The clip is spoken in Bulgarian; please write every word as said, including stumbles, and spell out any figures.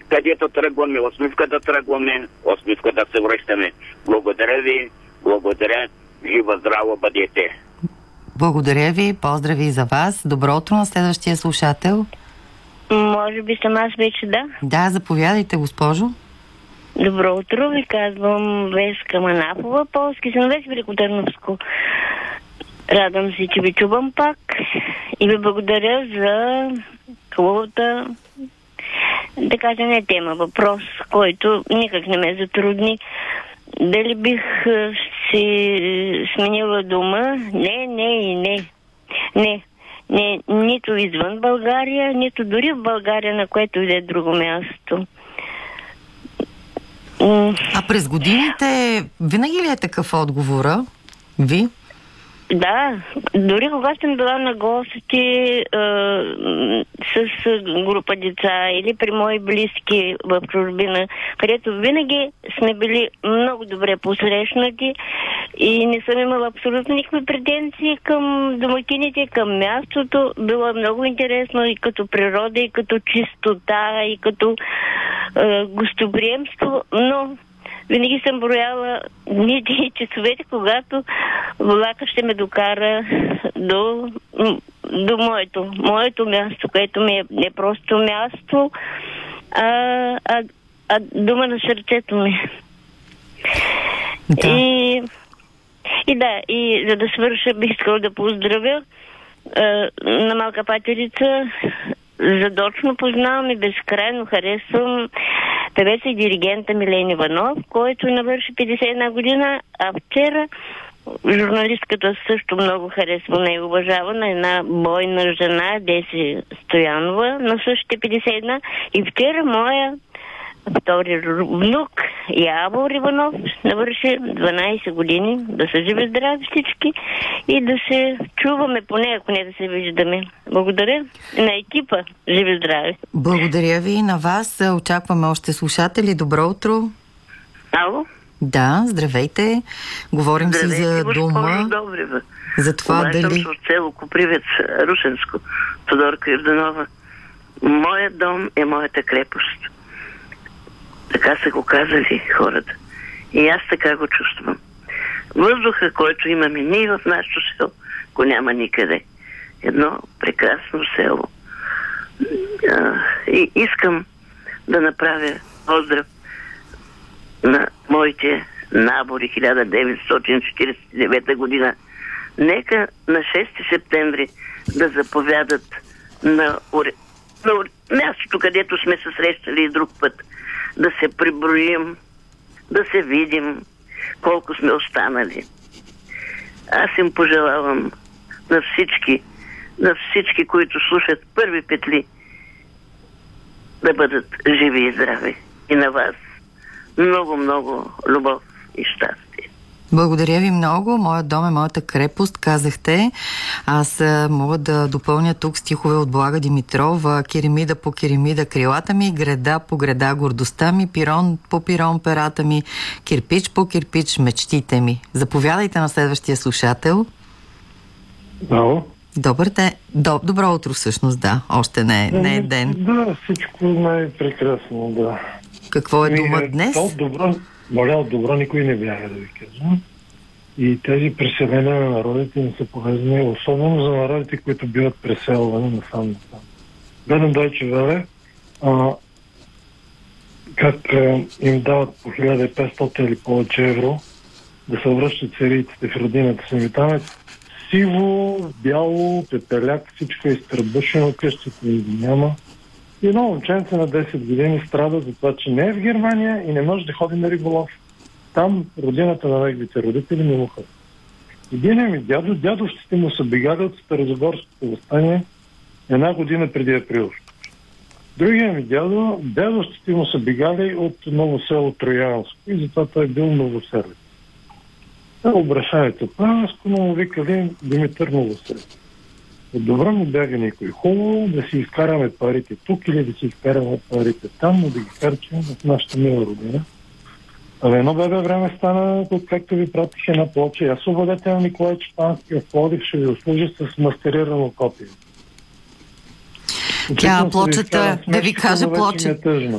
където тръгваме, усмивка да тръгваме, усмивка да се връщаме. Благодаря ви, благодаря, жива, здраво бъдете. Благодаря ви, поздрави за вас. Добро утро на следващия слушател. Може би съм аз вече, да? Да, заповядайте, госпожо. Добро утро, ви казвам Веска Манафова, полски съм Вест, Великотърновско. Радвам се, че ви чувам пак и ви благодаря за хубавата, да кажа, не тема, въпрос, който никак не ме затрудни. Дали бих си сменила дума? Не, не и не. Не. Не, нито извън България, нито дори в България, на което и да е друго място. А през годините винаги ли е такъв отговора? Ви? Да, дори когато съм била на гости е, с група деца или при мои близки в чужбина, където винаги сме били много добре посрещнати и не съм имала абсолютно никакви претенции към домакините, към мястото. Било е много интересно и като природа, и като чистота, и като е, гостоприемство, но винаги съм брояла дните и часовете, когато влака ще ме докара до, до моето, моето място, което ми е не просто място, а, а, а дума на сърцето ми. Да. И, и да, и за да свърша, бих искала да поздравя а, на малка патерица. Задочно познавам и безкрайно харесвам певеца и диригента Милен Иванов, който навърши петдесет и една година, а вчера журналистката също много харесва и уважавана, една бойна жена, Деси Стоянова, на същите петдесет и една. И вчера моя втори внук Явор Иванов навърши дванайсет години. Да са живи здрави всички и да се чуваме поне, ако не да се виждаме. Благодаря на екипа. Живи здрави. Благодаря ви и на вас. Очакваме още слушатели. Добро утро. Ало? Да, здравейте. Говорим Здравейте, си за дума. Добрива. За това дали... дали... съм от село Копривец, Русенско, Тодорка Йорданова. Моят дом е моята крепост. Така са го казали хората. И аз така го чувствам. Въздуха, който имаме ние в нашото село, го няма никъде. Едно прекрасно село. А, и искам да направя поздрав на моите набори хиляда деветстотин четиридесет и девета година. Нека на шести септември да заповядат на, уре... на уре... мястото, където сме се срещали и друг път. Да се приброим, да се видим колко сме останали. Аз им пожелавам на всички, на всички, които слушат първи петли, да бъдат живи и здрави. И на вас много, много любов и щастие. Благодаря ви много. Моят дом е моята крепост, казахте. Аз мога да допълня тук стихове от Блага Димитрова. Керемида по керемида крилата ми, града по града гордостта ми, пирон по пирон перата ми, кирпич по кирпич мечтите ми. Заповядайте на следващия слушател. Ало. Добър ден. Доб, добро утро всъщност, да. Още не е, не е ден. Да, всичко най-прекрасно, да. Какво е дума днес? От добро, моля, от добро никой не бяга, да ви казвам. И тези преселения на народите не са полезни, особено за народите, които биват преселвани насам насам. Гледам Дойче Веле, как а, им дават по хиляда и петстотин или повече евро да се връщат сирийците в родината си. И там е сиво, бяло, пепеляк, всичко е изтръбушено, къщата и няма. И едно момченце на десет години страда за това, че не е в Германия и не може да ходи на риболов. Там родината на неговите родители не му ходят. Единият ми дядо, дядовците му са бегали от Старозагорското въстание една година преди април. Другия ми дядо, дядовците му са бегали от ново село Троянско и затова той е бил новоселец. Те обращаете Панско, но му викали Димитър Новоселец. От добро му бяга никой. Хубаво да си изкараме парите тук или да си изкараме парите там, но да ги харчим в нашата мила родина. Абе, едно бебе време стана, както ви пратих една плоча. Аз обладете на Николай Чепански в Пловдив ще ви услужи с мастерирано копие. Тя плочата, да ви кажа плочата.